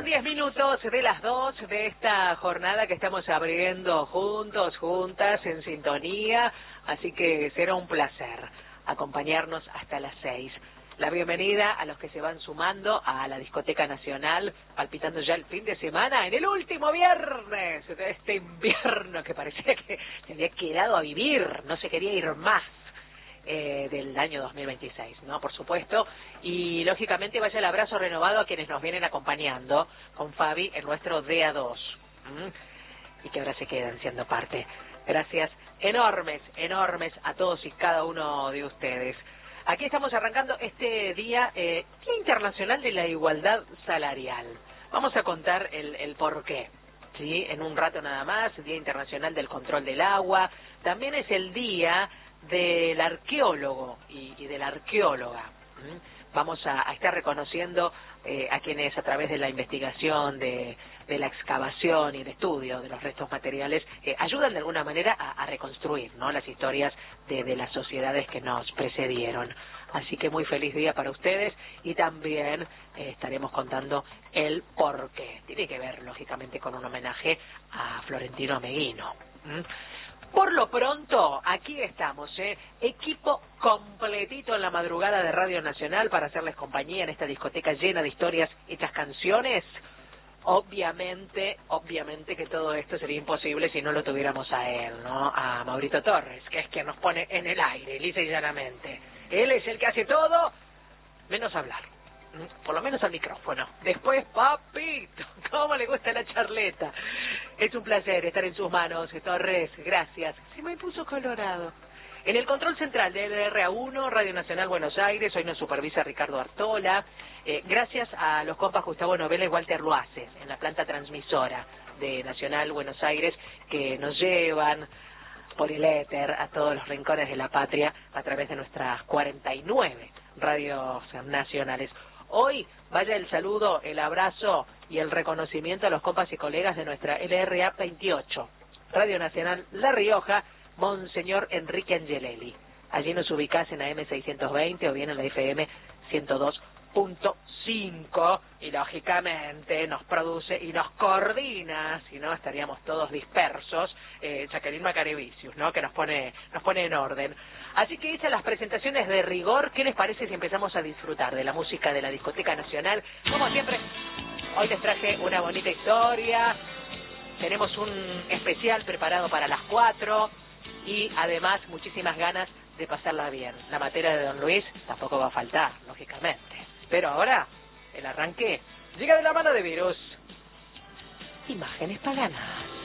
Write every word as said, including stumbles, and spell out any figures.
diez minutos de las dos de esta jornada que estamos abriendo juntos, juntas, en sintonía, así que será un placer acompañarnos hasta las seis. La bienvenida a los que se van sumando a la Discoteca Nacional, palpitando ya el fin de semana, en el último viernes de este invierno que parecía que se había quedado a vivir, no se quería ir más. Eh, del año dos mil veintiséis, ¿no? Por supuesto, y lógicamente vaya el abrazo renovado a quienes nos vienen acompañando con Fabi en nuestro D A dos, ¿m? Y que ahora se quedan siendo parte. Gracias enormes, enormes a todos y cada uno de ustedes. Aquí estamos arrancando este día, eh, Día Internacional de la Igualdad Salarial. Vamos a contar el, el porqué, ¿sí? En un rato nada más, Día Internacional del Control del Agua. También es el día del arqueólogo y, y de la arqueóloga. ¿Mm? Vamos a, a estar reconociendo eh, a quienes a través de la investigación, de, de la excavación y el estudio de los restos materiales eh, ayudan de alguna manera a, a reconstruir, ¿no?, las historias de, de las sociedades que nos precedieron. Así que muy feliz día para ustedes y también eh, estaremos contando el porqué. Tiene que ver, lógicamente, con un homenaje a Florentino Meguino. ¿Mm? Por lo pronto, aquí estamos, ¿eh? Equipo completito en la madrugada de Radio Nacional para hacerles compañía en esta discoteca llena de historias hechas canciones. Obviamente, obviamente que todo esto sería imposible si no lo tuviéramos a él, ¿no? A Maurito Torres, que es quien nos pone en el aire, lisa y llanamente. Él es el que hace todo, menos hablar. Por lo menos al micrófono. Después, papito, cómo le gusta la charleta. Es un placer estar en sus manos, Torres, gracias. Se me puso colorado. En el control central de L R A uno, Radio Nacional Buenos Aires, hoy nos supervisa Ricardo Artola. Eh, gracias a los compas Gustavo Novela y Walter Loaces, en la planta transmisora de Nacional Buenos Aires, que nos llevan por el éter a todos los rincones de la patria a través de nuestras cuarenta y nueve radios nacionales. Hoy vaya el saludo, el abrazo y el reconocimiento a los compas y colegas de nuestra L R A veintiocho, Radio Nacional La Rioja, Monseñor Enrique Angelelli. Allí nos ubicás en A M seiscientos veinte o bien en la F M ciento dos punto cinco y lógicamente nos produce y nos coordina, si no estaríamos todos dispersos, eh, Jacqueline Macarevicius, ¿no?, que nos pone, nos pone en orden. Así que hechas las presentaciones de rigor, ¿qué les parece si empezamos a disfrutar de la música de la Discoteca Nacional? Como siempre, hoy les traje una bonita historia, tenemos un especial preparado para las cuatro y además muchísimas ganas de pasarla bien. La materia de Don Luis tampoco va a faltar, lógicamente. Pero ahora, el arranque llega de la mano de Virus. Imágenes paganas.